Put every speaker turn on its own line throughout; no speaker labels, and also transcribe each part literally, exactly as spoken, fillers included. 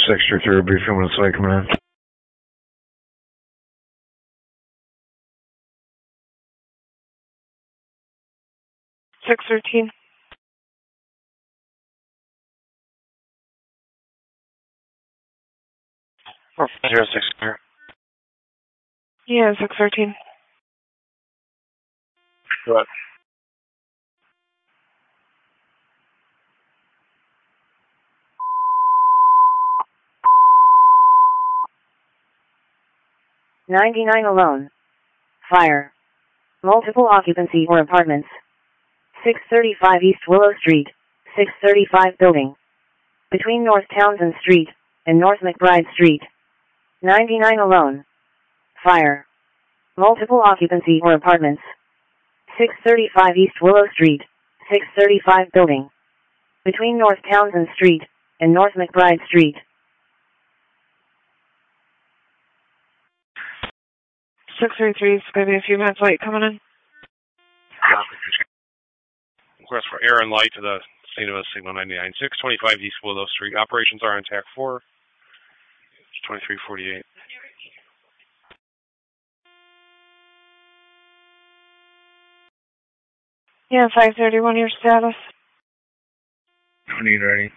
Sector three, briefing with Sway coming in.
six thirteen.
four zero six clear.
Yeah, six thirteen.
Go ahead.
ninety-nine alone. Fire. Multiple occupancy or apartments. six thirty-five East Willow Street, six thirty-five building. Between North Townsend Street and North McBride Street. ninety-nine alone. Fire. Multiple occupancy or apartments. six thirty-five East Willow Street, six thirty-five building. Between North Townsend Street and North McBride Street.
six thirty-three, it's going to be a few minutes late coming in.
Request for air and light to the Saint Louis Signal ninety-nine six, twenty-five East Willow Street. Operations are on T A C four. twenty-three forty-eight.
Yeah, five thirty-one, your status.
I need ready.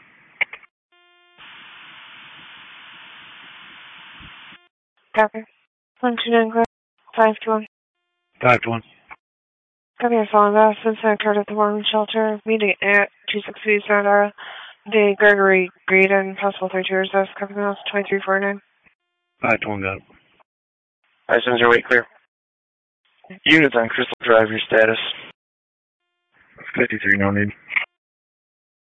Copy. one two nine, clear. five two one.
five to one.
Copy, your phone back since I occurred at the Warman Shelter. Meeting at two sixty Sandara. The Gregory Greed and possible thirty years. That's copy mouse twenty-three forty-nine.
five to one, got it.
five seven zero eight clear. Units on Crystal Drive, your status.
fifty-three, no need.